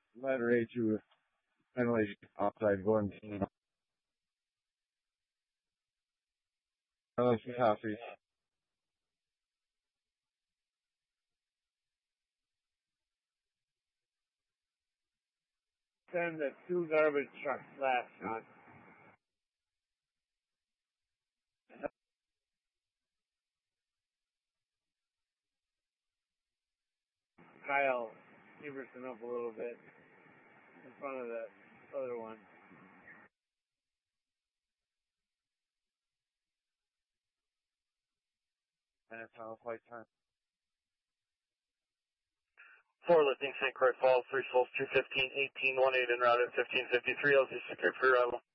letter A to ventilation outside going down. Coffee. Send the 2 garbage trucks last, Sean. Kyle Everson up a little bit in front of the other one. And it's on flight time. 4 lifting St. Croix Falls, 3 souls, 215, 1818 en route at 1553, LZ secured for arrival.